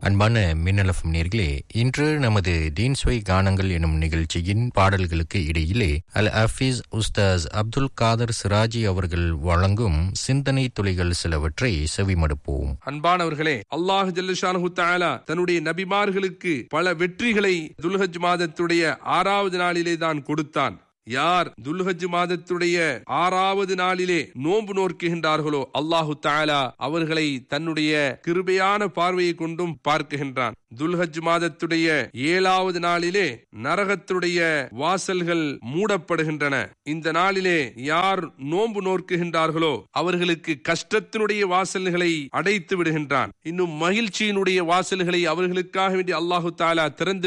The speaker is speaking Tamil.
அன்பான மின்னலஃபம் நேர்களே, இன்று நமது தீன்ஸ்வை கானங்கள் எனும் நிகழ்ச்சியின் பாடல்களுக்கு இடையிலே அல் ஹஃபீஸ் உஸ்தாஸ் அப்துல் காதர் சிராஜி அவர்கள் வழங்கும் சிந்தனை துளிகள் சிலவற்றை செவிமடுப்போம். அன்பானவர்களே, அல்லாஹ் ஜல்ல ஷானஹு தஆலா தன்னுடைய நபிமார்களுக்கு பல வெற்றிகளை துல்ஹஜ் மாதத்துடைய 6வது நாளிலே தான் கொடுத்தான். யார் துல்ஹஜ் மாதத்துடைய 6வது நாளிலே நோன்பு நோக்குகின்றார்களோ அல்லாஹு தஆலா அவர்களை தன்னுடைய கிருபையான பார்வையை கொண்டும் பார்க்கின்றான். துல்ஹஜ் மாதத்துடைய 7வது நாளிலே நரகத்துடைய வாசல்கள் மூடப்படுகின்றன. இந்த நாளிலே யார் நோன்பு நோக்குகின்றார்களோ அவர்களுக்கு கஷ்டத்தினுடைய வாசல்களை அடைத்து விடுகின்றான். இன்னும் மகிழ்ச்சியினுடைய வாசல்களை அவர்களுக்காக வேண்டி அல்லாஹு தஆலா திறந்து